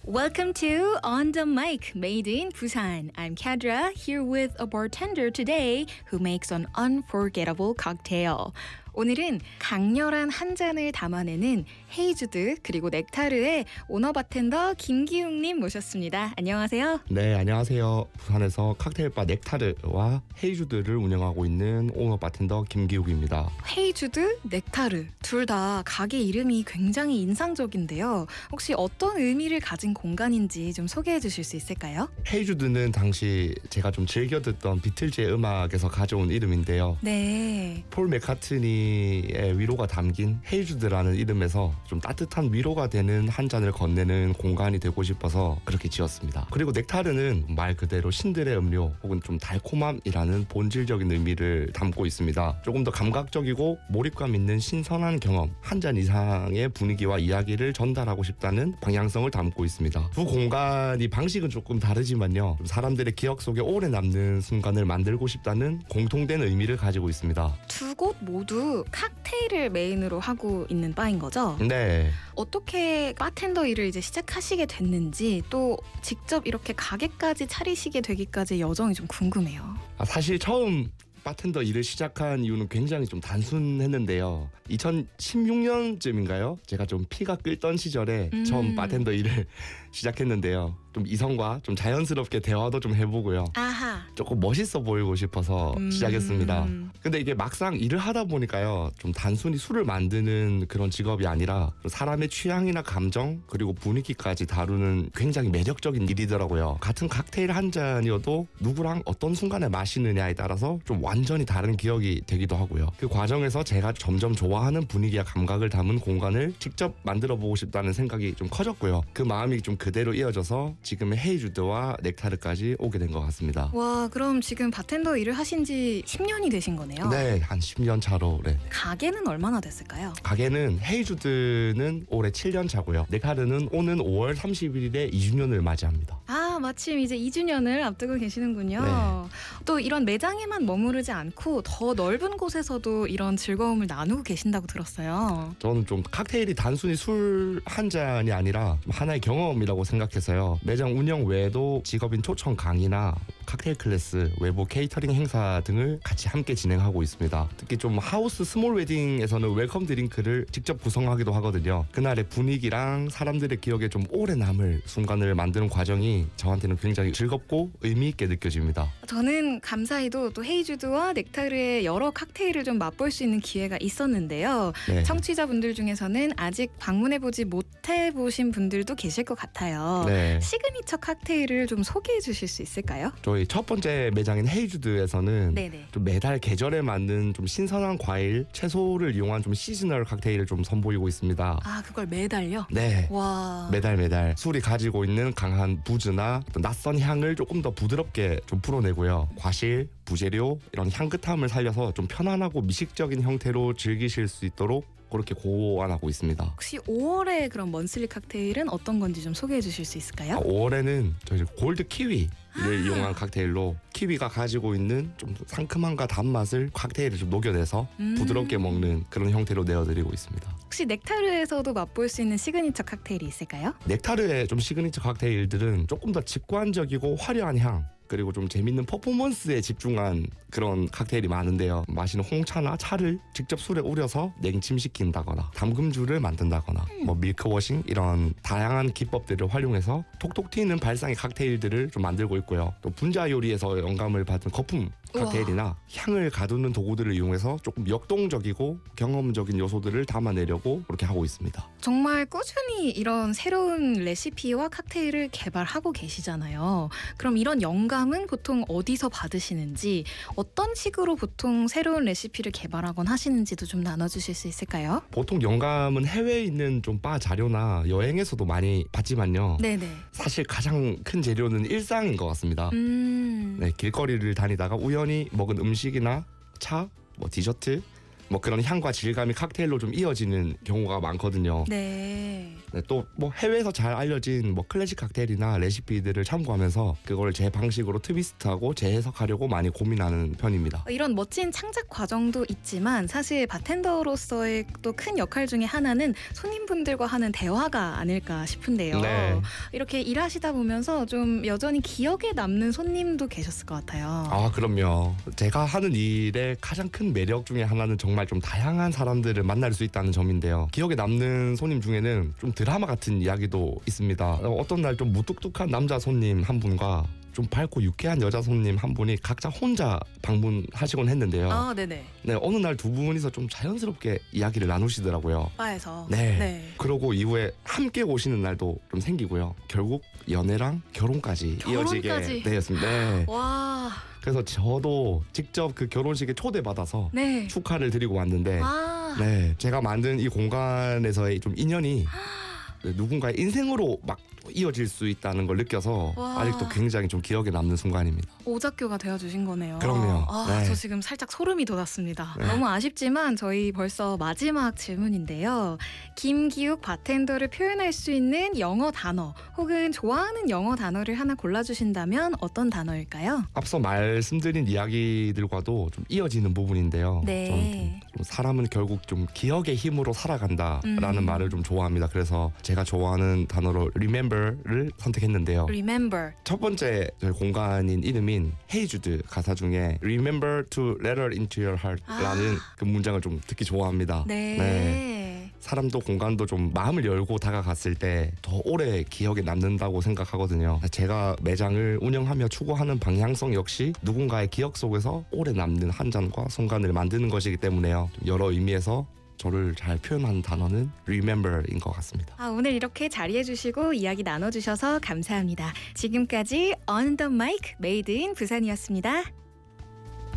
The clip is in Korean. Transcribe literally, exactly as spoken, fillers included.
Welcome to On the Mic, made in Busan. I'm Kadra, here with a bartender today who makes an unforgettable cocktail. 오늘은 강렬한 한 잔을 담아내는 헤이주드 그리고 넥타르의 오너 바텐더 김기웅님 모셨습니다. 안녕하세요. 네, 안녕하세요. 부산에서 칵테일바 넥타르와 헤이주드를 운영하고 있는 오너 바텐더 김기욱입니다. 헤이주드, 넥타르 둘 다 가게 이름이 굉장히 인상적인데요. 혹시 어떤 의미를 가진 공간인지 좀 소개해 주실 수 있을까요? 헤이주드는 당시 제가 좀 즐겨 듣던 비틀즈의 음악에서 가져온 이름인데요. 네. 폴 맥카트니의 위로가 담긴 헤이주드라는 이름에서 좀 따뜻한 위로가 되는 한 잔을 건네는 공간이 되고 싶어서 그렇게 지었습니다. 그리고 넥타르는 말 그대로 신들의 음료 혹은 좀 달콤함이라는 본질적인 의미를 담고 있습니다. 조금 더 감각적이고 몰입감 있는 신선한 경험, 한 잔 이상의 분위기와 이야기를 전달하고 싶다는 방향성을 담고 있습니다. 두 공간이 방식은 조금 다르지만요, 사람들의 기억 속에 오래 남는 순간을 만들고 싶다는 공통된 의미를 가지고 있습니다. 두 곳 모두 칵테일을 메인으로 하고 있는 바인 거죠? 네. 어떻게 바텐더 일을 이제 시작하시게 됐는지, 또 직접 이렇게 가게까지 차리시게 되기까지 여정이 좀 궁금해요. 아, 사실 처음 바텐더 일을 시작한 이유는 굉장히 좀 단순했는데요. 이천십육 년쯤인가요? 제가 좀 피가 끓던 시절에 음. 처음 바텐더 일을 시작했는데요. 좀 이성과 좀 자연스럽게 대화도 좀 해보고요. 아하. 조금 멋있어 보이고 싶어서 음. 시작했습니다. 근데 이게 막상 일을 하다 보니까요, 좀 단순히 술을 만드는 그런 직업이 아니라 사람의 취향이나 감정 그리고 분위기까지 다루는 굉장히 매력적인 일이더라고요. 같은 칵테일 한 잔이어도 누구랑 어떤 순간에 마시느냐에 따라서 좀 완전히 다른 기억이 되기도 하고요. 그 과정에서 제가 점점 좋아하는 분위기와 감각을 담은 공간을 직접 만들어 보고 싶다는 생각이 좀 커졌고요. 그 마음이 좀 그대로 이어져서 지금의 헤이주드와 넥타르까지 오게 된 것 같습니다. 와, 그럼 지금 바텐더 일을 하신 지 십 년이 되신 거네요? 네, 한 십 년 차로. 네. 가게는 얼마나 됐을까요? 가게는 헤이주드는 올해 칠 년 차고요. 넥타르는 오는 오월 삼십일에 이 주년을 맞이합니다. 아, 마침 이제 이 주년을 앞두고 계시는군요. 네. 또 이런 매장에만 머무르지 않고 더 넓은 곳에서도 이런 즐거움을 나누고 계신다고 들었어요. 저는 좀 칵테일이 단순히 술 한 잔이 아니라 좀 하나의 경험이라고 생각해서요. 매장 운영 외에도 직업인 초청 강의나 칵테일 클래스, 외부 케이터링 행사 등을 같이 함께 진행하고 있습니다. 특히 좀 하우스 스몰 웨딩에서는 웰컴 드링크를 직접 구성하기도 하거든요. 그날의 분위기랑 사람들의 기억에 좀 오래 남을 순간을 만드는 과정이 저한테는 굉장히 즐겁고 의미 있게 느껴집니다. 저는 감사히도 또 헤이주드와 넥타르의 여러 칵테일을 좀 맛볼 수 있는 기회가 있었는데요. 네. 청취자분들 중에서는 아직 방문해보지 못해보신 분들도 계실 것 같아요. 네. 시그니처 칵테일을 좀 소개해 주실 수 있을까요? 저희 첫 번째 매장인 헤이주드에서는 네네. 좀 매달 계절에 맞는 좀 신선한 과일, 채소를 이용한 좀 시즈널 칵테일을 좀 선보이고 있습니다. 아, 그걸 매달요? 네. 와. 매달 매달 술이 가지고 있는 강한 부즈나 또 낯선 향을 조금 더 부드럽게 좀 풀어내고요. 과실, 부재료 이런 향긋함을 살려서 좀 편안하고 미식적인 형태로 즐기실 수 있도록 그렇게 고안하고 있습니다. 혹시 오월의 그런 먼슬리 칵테일은 어떤 건지 좀 소개해 주실 수 있을까요? 아, 오월에는 저희 골드 키위를 이용한 칵테일로 키위가 가지고 있는 좀 상큼함과 단맛을 칵테일에 좀 녹여내서 음. 부드럽게 먹는 그런 형태로 내어드리고 있습니다. 혹시 넥타르에서도 맛볼 수 있는 시그니처 칵테일이 있을까요? 넥타르의 좀 시그니처 칵테일들은 조금 더 직관적이고 화려한 향 그리고 좀 재밌는 퍼포먼스에 집중한 그런 칵테일이 많은데요. 마시는 홍차나 차를 직접 술에 우려서 냉침시킨다거나 담금주를 만든다거나 음. 뭐 밀크워싱 이런 다양한 기법들을 활용해서 톡톡 튀는 발상의 칵테일들을 좀 만들고 있고요. 또 분자 요리에서 영감을 받은 거품 칵테일이나 우와. 향을 가두는 도구들을 이용해서 조금 역동적이고 경험적인 요소들을 담아내려고 그렇게 하고 있습니다. 정말 꾸준히 이런 새로운 레시피와 칵테일을 개발하고 계시잖아요. 그럼 이런 영감은 보통 어디서 받으시는지, 어떤 식으로 보통 새로운 레시피를 개발하곤 하시는지도 좀 나눠주실 수 있을까요? 보통 영감은 해외에 있는 좀 바 자료나 여행에서도 많이 받지만요. 네네. 사실 가장 큰 재료는 일상인 것 같습니다. 음. 네, 길거리를 다니다가 우연히 먹은 음식이나 차, 뭐 디저트, 뭐 그런 향과 질감이 칵테일로 좀 이어지는 경우가 많거든요. 네. 네, 또 뭐 해외에서 잘 알려진 뭐 클래식 칵테일이나 레시피들을 참고하면서 그걸 제 방식으로 트위스트하고 재해석하려고 많이 고민하는 편입니다. 이런 멋진 창작 과정도 있지만 사실 바텐더로서의 또 큰 역할 중에 하나는 손님분들과 하는 대화가 아닐까 싶은데요. 네. 이렇게 일하시다 보면서 좀 여전히 기억에 남는 손님도 계셨을 것 같아요. 아, 그럼요. 제가 하는 일의 가장 큰 매력 중에 하나는 정말 좀 다양한 사람들을 만날 수 있다는 점인데요. 기억에 남는 손님 중에는 좀 드라마 같은 이야기도 있습니다. 어, 어떤 날 좀 무뚝뚝한 남자 손님 한 분과 좀 밝고 유쾌한 여자 손님 한 분이 각자 혼자 방문하시곤 했는데요. 아, 네네. 네, 어느 날 두 분이서 좀 자연스럽게 이야기를 나누시더라고요. 바에서. 네. 네. 그러고 이후에 함께 오시는 날도 좀 생기고요. 결국 연애랑 결혼까지, 결혼까지. 이어지게 되었습니다. 네. 와. 그래서 저도 직접 그 결혼식에 초대받아서 네. 축하를 드리고 왔는데, 와. 네, 제가 만든 이 공간에서의 좀 인연이 누군가의 인생으로 막 이어질 수 있다는 걸 느껴서 와. 아직도 굉장히 좀 기억에 남는 순간입니다. 오작교가 되어주신 거네요. 그럼요. 아, 네. 저 지금 살짝 소름이 돋았습니다. 네. 너무 아쉽지만 저희 벌써 마지막 질문인데요. 김기욱 바텐더를 표현할 수 있는 영어 단어 혹은 좋아하는 영어 단어를 하나 골라주신다면 어떤 단어일까요? 앞서 말씀드린 이야기들과도 좀 이어지는 부분인데요. 네. 좀, 좀 사람은 결국 좀 기억의 힘으로 살아간다라는 음. 말을 좀 좋아합니다. 그래서 제가 좋아하는 단어로 remember를 선택했는데요. Remember. 첫 번째 저희 공간인 이름인 Hey Jude 가사 중에 Remember to let her into your heart라는 아. 그 문장을 좀 특히 좋아합니다. 네. 네. 사람도 공간도 좀 마음을 열고 다가갔을 때 더 오래 기억에 남는다고 생각하거든요. 제가 매장을 운영하며 추구하는 방향성 역시 누군가의 기억 속에서 오래 남는 한 잔과 순간을 만드는 것이기 때문에요. 좀 여러 의미에서 저를 잘 표현하는 단어는 remember인 것 같습니다. 아, 오늘 이렇게 자리해주시고 이야기 나눠주셔서 감사합니다. 지금까지 On the Mic Made in 부산이었습니다.